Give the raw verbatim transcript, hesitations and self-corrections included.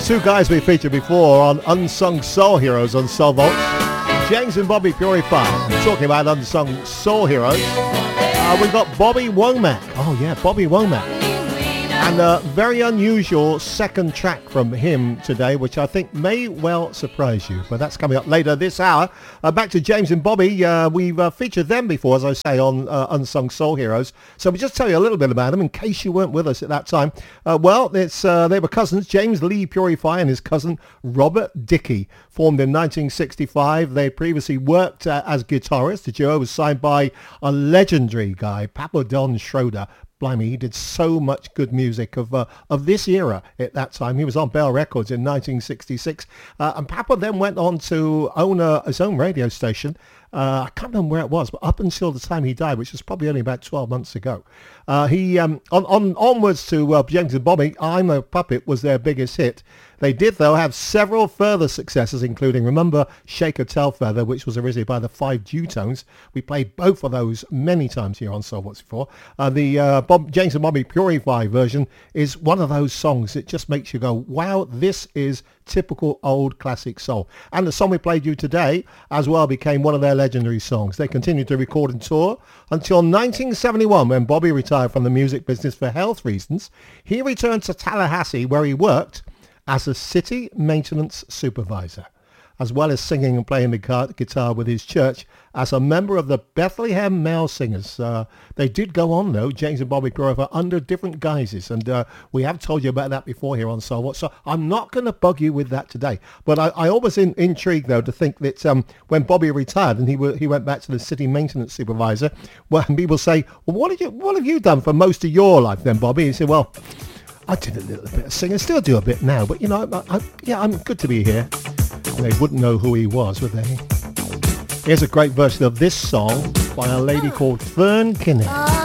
two guys we featured before on Unsung Soul Heroes on Soul Vaults. James and Bobby Purify. Talking about Unsung Soul Heroes. Uh, we've got Bobby Womack. Oh yeah, Bobby Womack. And a very unusual second track from him today, which I think may well surprise you. But that's coming up later this hour. Uh, back to James and Bobby. Uh, we've uh, featured them before, as I say, on uh, Unsung Soul Heroes. So we just tell you a little bit about them in case you weren't with us at that time. Uh, well, it's uh, they were cousins. James Lee Purify and his cousin Robert Dickey formed in nineteen sixty-five. They previously worked uh, as guitarists. The duo was signed by a legendary guy, Papa Don Schroeder. Blimey, he did so much good music of uh, of this era at that time. He was on Bell Records in nineteen sixty-six. Uh, and Papa then went on to own a, his own radio station. Uh, I can't remember where it was, but up until the time he died, which was probably only about twelve months ago, uh, he um, on, on onwards to uh, James and Bobby, I'm a Puppet was their biggest hit. They did, though, have several further successes, including, remember, Shake a Tail Feather, which was originally by the Five Dewtones. We played both of those many times here on Soul What's Before. Uh, the uh, Bob, James and Bobby Purify version is one of those songs that just makes you go, wow, this is typical old classic soul. And the song we played you today as well became one of their legendary songs. They continued to record and tour until nineteen seventy-one, when Bobby retired from the music business for health reasons. He returned to Tallahassee, where he worked as a city maintenance supervisor, as well as singing and playing the guitar with his church as a member of the Bethlehem Male Singers. Uh, they did go on, though, James and Bobby Purify, under different guises, and uh, we have told you about that before here on Soul What. So I'm not going to bug you with that today. But I, I always in, intrigued, though, to think that um, when Bobby retired and he w- he went back to the city maintenance supervisor, well, people say, well, what, did you, what have you done for most of your life then, Bobby? He said, well, I did a little bit of singing, still do a bit now, but, you know, I, I, yeah, I'm good to be here. And they wouldn't know who he was, would they? Here's a great version of this song by a lady called Fern Kinney.